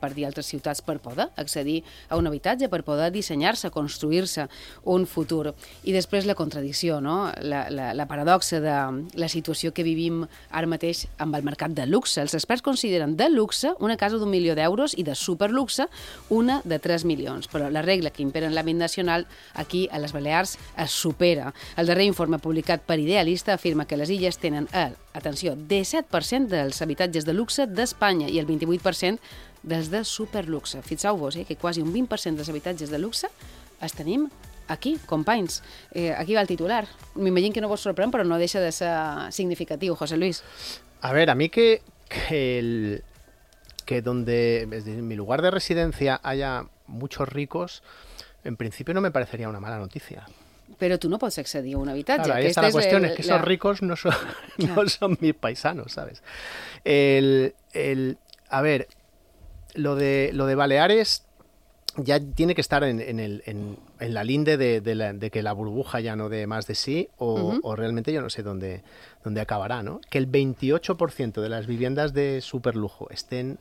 per dir altres ciutats per poder accedir a un habitatge, per poder dissenyar-se, construir-se un futur. I després la contradicció, no? La paradoxa de la situació que vivim ara mateix amb el mercat de luxe. Els experts consideren de luxe una casa d'1 milió d'euros i de superluxe una de 3 milions. Però la regla que impera en l'àmbit nacional aquí a les Balears es supera. El darrer informe publicat per Idealista afirma que les illes tenen atenció, 17% dels habitatges de luxe d'Espanya i el 28% dels de superluxe. Fixeu-vos que quasi un 20% dels habitatges de luxe els tenim aquí, companys. Aquí va el titular. M'imagino que no vos sorprèn, però no deixa de ser significatiu, José Luis. A ver, a mí que donde en mi lugar de residencia haya muchos ricos, en principio no me parecería una mala noticia. Pero tú no puedes accedir a un habitatge. Claro, ahí está la cuestión, es que esos ricos no son mis paisanos, ¿sabes? A ver, lo de Baleares ya tiene que estar en la linde de que la burbuja ya no dé más de sí o realmente yo no sé dónde acabará, ¿no? Que el 28% de las viviendas de superlujo estén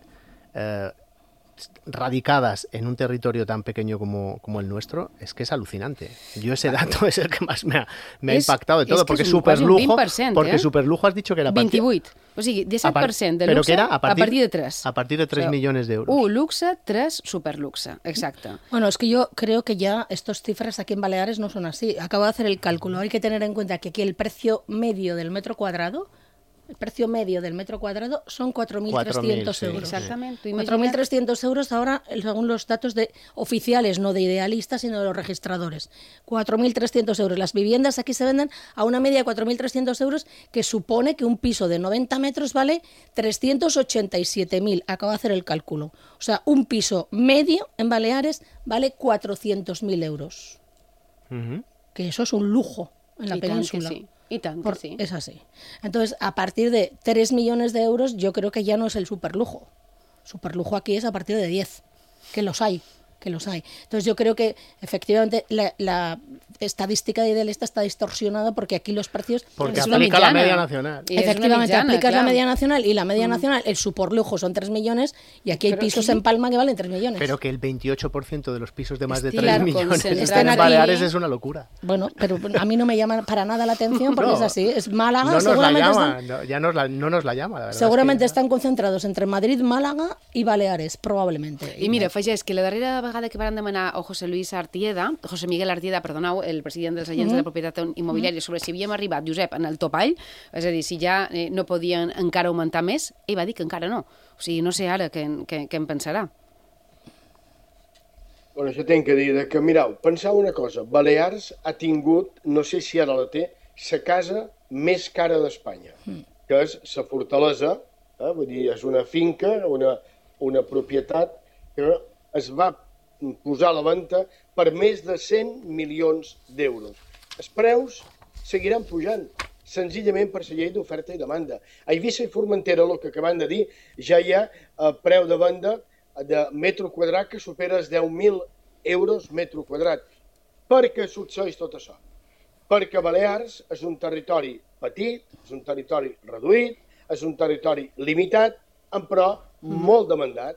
radicadas en un territorio tan pequeño como el nuestro, es que es alucinante. Yo ese dato es el que más me ha impactado de todo, porque superlujo, superlujo has dicho que era 28, o sigui, 17% de luxe a partir de 3. A partir de 3 millones de euros. 1 luxe, 3 superluxe, exacto. Bueno, es que yo creo que ya estas cifras aquí en Baleares no son así. Acabo de hacer el cálculo. Hay que tener en cuenta que aquí el precio medio del metro cuadrado son 4.300 euros. Exactamente. 4.300 euros ahora, según los datos oficiales, no de Idealistas, sino de los registradores. 4.300 euros. Las viviendas aquí se venden a una media de 4.300 euros, que supone que un piso de 90 metros vale 387.000. Acabo de hacer el cálculo. O sea, un piso medio en Baleares vale 400.000 euros. Que eso es un lujo en la península. Sí. Y tanto, sí. Es así. Entonces, a partir de 3 millones de euros, yo creo que ya no es el superlujo. Superlujo aquí es a partir de 10, que los hay. Entonces, yo creo que efectivamente la estadística de Idealista está distorsionada porque aquí los precios... Porque aplica la media nacional. Efectivamente, aplicas la media nacional y la media nacional, el superlujo son 3 millones y aquí hay pisos en Palma que valen 3 millones. Pero que el 28% de los pisos de más de 3 millones están en Baleares es una locura. Bueno, pero a mí no me llama para nada la atención porque es así. Es Málaga, no seguramente no nos la llama, la verdad. Seguramente están concentrados entre Madrid, Málaga y Baleares, probablemente. I mira, afegeix que la darrera vegada que van demanar a José Miguel Artieda, el president dels agents de la propietat immobiliària, sobre si havíem arribat, Josep, en el topall, és a dir, si ja no podien encara augmentar més, ell va dir que encara no. O sigui, no sé ara què en pensarà. Bueno, jo tinc que dir que, mireu, penseu una cosa, Balears ha tingut, no sé si ara la té, la casa més cara d'Espanya, que és la Fortalesa, vull dir, és una finca, una propietat que es va posar a la venda per més de 100 milions d'euros. Els preus seguiran pujant, senzillament per la llei d'oferta i demanda. A Eivissa i Formentera, el que acaben de dir, ja hi ha preu de venda de metro quadrat que supera els 10.000 euros metro quadrat. Per què succeeix tot això? Perquè Balears és un territori petit, és un territori reduït, és un territori limitat, però molt demandat,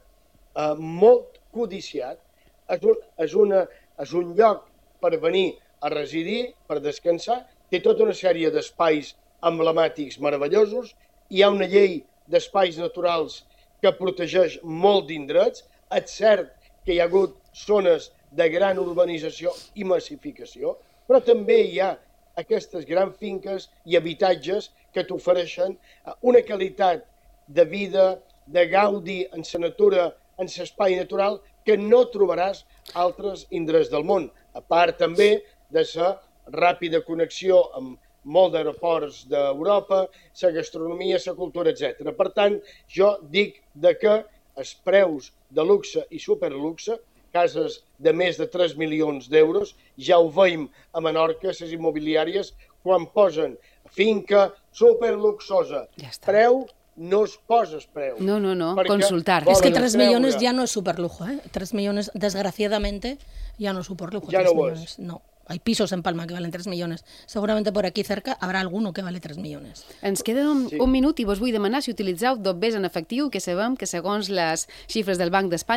molt codiciat. És un lloc per venir a residir, per descansar, té tota una sèrie d'espais emblemàtics meravellosos, hi ha una llei d'espais naturals que protegeix molt d'indrets, és cert que hi ha hagut zones de gran urbanització i massificació, però també hi ha aquestes grans finques i habitatges que t'ofereixen una qualitat de vida, de gaudi en la natura, en l'espai natural, que no trobaràs altres indrets del món, a part també de la ràpida connexió amb molts d'aeroports d'Europa, la gastronomia, la cultura, etc. Per tant, jo dic que els preus de luxe i superluxe, cases de més de 3 milions d'euros, ja ho veiem a Menorca, les immobiliàries, quan posen finca superluxosa, preu no es posa preu. No, consultar. Es que 3 millones ya no es superlujo, ¿eh? 3 millones, desgraciadamente, ya no es superlujo. Ya 3 no millones. es. No. Hay pisos en Palma que valen 3 millones. Seguramente por aquí cerca habrá alguno que vale 3 millones. Ens queda un minut i vos vull demanar si utilitzeu dobbers en efectiu, que sabem que segons les xifres del Banc d'Espanya